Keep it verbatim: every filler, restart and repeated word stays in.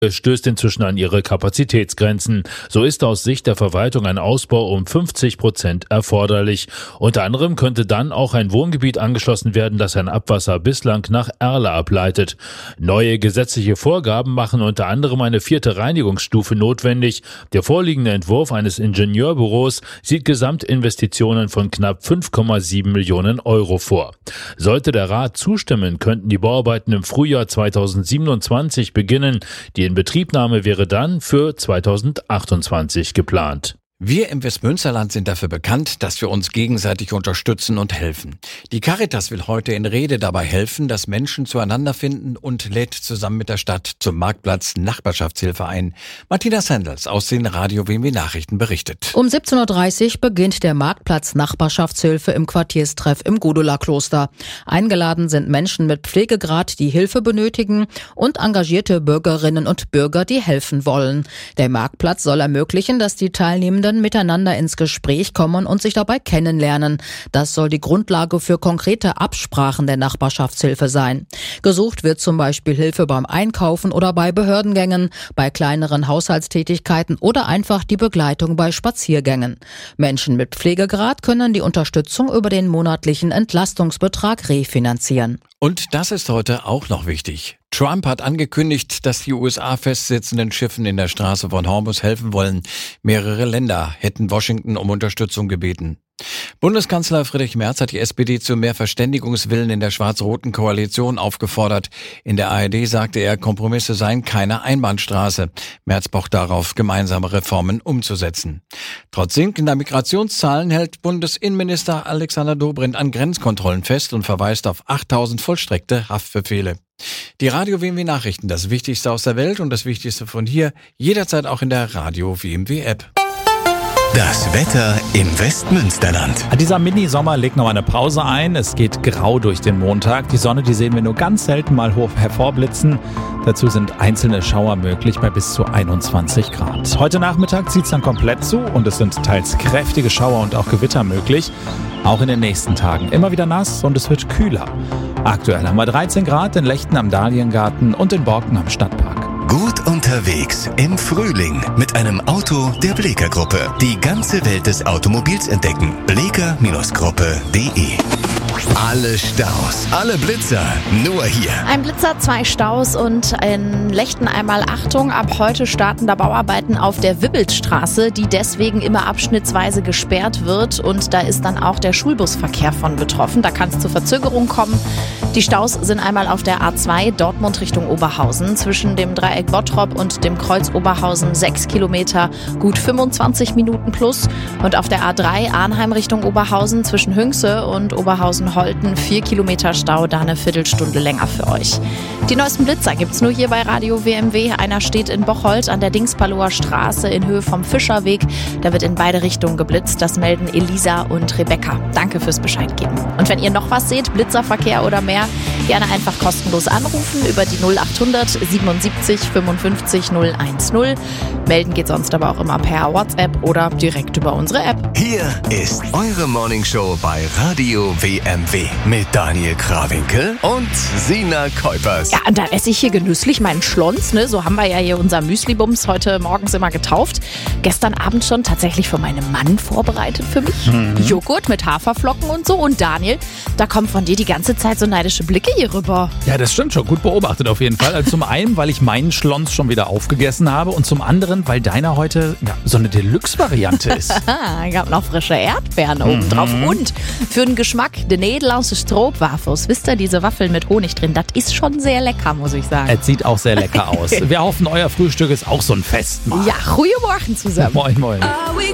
stößt inzwischen an ihre Kapazitätsgrenzen. So ist aus Sicht der Verwaltung ein Ausbau um fünfzig Prozent erforderlich. Unter anderem könnte dann auch ein Wohngebiet angeschlossen werden, das ein Abwasser bislang nach Erle ableitet. Neue gesetzliche Vorgaben machen unter anderem eine vierte Reinigungsstufe notwendig. Der vorliegende Entwurf eines Ingenieurbüros sieht Gesamtinvestitionen von knapp fünf Komma sieben Millionen Euro vor. Sollte der Rat zustimmen, könnten die Bauarbeiten im Frühjahr zweitausendsiebenundzwanzig beginnen. Die Inbetriebnahme wäre dann für zweitausendachtundzwanzig geplant. Wir im Westmünsterland sind dafür bekannt, dass wir uns gegenseitig unterstützen und helfen. Die Caritas will heute in Rede dabei helfen, dass Menschen zueinander finden und lädt zusammen mit der Stadt zum Marktplatz Nachbarschaftshilfe ein. Martina Sandels aus den Radio W M W Nachrichten berichtet. Um siebzehn Uhr dreißig beginnt der Marktplatz Nachbarschaftshilfe im Quartierstreff im Gudula-Kloster. Eingeladen sind Menschen mit Pflegegrad, die Hilfe benötigen, und engagierte Bürgerinnen und Bürger, die helfen wollen. Der Marktplatz soll ermöglichen, dass die Teilnehmenden miteinander ins Gespräch kommen und sich dabei kennenlernen. Das soll die Grundlage für konkrete Absprachen der Nachbarschaftshilfe sein. Gesucht wird zum Beispiel Hilfe beim Einkaufen oder bei Behördengängen, bei kleineren Haushaltstätigkeiten oder einfach die Begleitung bei Spaziergängen. Menschen mit Pflegegrad können die Unterstützung über den monatlichen Entlastungsbetrag refinanzieren. Und das ist heute auch noch wichtig. Trump hat angekündigt, dass die U S A festsitzenden Schiffen in der Straße von Hormuz helfen wollen. Mehrere Länder hätten Washington um Unterstützung gebeten. Bundeskanzler Friedrich Merz hat die S P D zu mehr Verständigungswillen in der schwarz-roten Koalition aufgefordert. In der A R D sagte er, Kompromisse seien keine Einbahnstraße. Merz pocht darauf, gemeinsame Reformen umzusetzen. Trotz sinkender Migrationszahlen hält Bundesinnenminister Alexander Dobrindt an Grenzkontrollen fest und verweist auf achttausend vollstreckte Haftbefehle. Die Radio W M W Nachrichten, das Wichtigste aus der Welt und das Wichtigste von hier, jederzeit auch in der Radio W M W App. Das Wetter im Westmünsterland. Dieser Mini-Sommer legt noch eine Pause ein. Es geht grau durch den Montag. Die Sonne, die sehen wir nur ganz selten mal hoch hervorblitzen. Dazu sind einzelne Schauer möglich bei bis zu einundzwanzig Grad. Heute Nachmittag zieht es dann komplett zu und es sind teils kräftige Schauer und auch Gewitter möglich. Auch in den nächsten Tagen immer wieder nass und es wird kühler. Aktuell haben wir dreizehn Grad in Lechten am Dahliengarten und in Borken am Stadtpark. Gut unterwegs im Frühling mit einem Auto der Bleeker Gruppe. Die ganze Welt des Automobils entdecken. bleeker Gruppe punkt de. Alle Staus, alle Blitzer, nur hier. Ein Blitzer, zwei Staus und in Lechten einmal Achtung. Ab heute starten da Bauarbeiten auf der Wibbelstraße, die deswegen immer abschnittsweise gesperrt wird. Und da ist dann auch der Schulbusverkehr von betroffen. Da kann es zu Verzögerungen kommen. Die Staus sind einmal auf der A zwei Dortmund Richtung Oberhausen. Zwischen dem Dreieck Bottrop und dem Kreuz Oberhausen sechs Kilometer, gut fünfundzwanzig Minuten plus. Und auf der A drei Arnheim Richtung Oberhausen zwischen Hünxe und Oberhausen-Holten vier Kilometer Stau, da eine Viertelstunde länger für euch. Die neuesten Blitzer gibt's nur hier bei Radio W M W. Einer steht in Bocholt an der Dingspaloer Straße in Höhe vom Fischerweg. Da wird in beide Richtungen geblitzt. Das melden Elisa und Rebecca. Danke fürs Bescheid geben. Und wenn ihr noch was seht, Blitzerverkehr oder mehr, gerne einfach kostenlos anrufen über die null achthundert siebenundsiebzig fünfundfünfzig null eins null. Melden geht sonst aber auch immer per WhatsApp oder direkt über unsere App. Hier ist eure Morningshow bei Radio W M W mit Daniel Krawinkel und Sina Kuipers. Ja, und da esse ich hier genüsslich meinen Schlons, ne? So haben wir ja hier unser Müslibums heute morgens immer getauft. Gestern Abend schon tatsächlich für meinen Mann vorbereitet für mich. Mhm. Joghurt mit Haferflocken und so. Und Daniel, da kommen von dir die ganze Zeit so neidische Blicke hier rüber. Ja, das stimmt schon. Gut beobachtet auf jeden Fall. Also zum einen, weil ich meinen Schlons schon wieder aufgegessen habe und zum anderen, weil deiner heute ja, so eine Deluxe-Variante ist. Ich habe noch frische Erdbeeren oben drauf. Mhm. Und für den Geschmack, der Nederlandse Stroopwafels. Wisst ihr, diese Waffeln mit Honig drin, das ist schon sehr lecker, muss ich sagen. Es sieht auch sehr lecker aus. Wir hoffen, euer Frühstück ist auch so ein Festmahl. Ja, goeiemorgen zusammen. Moin, moin.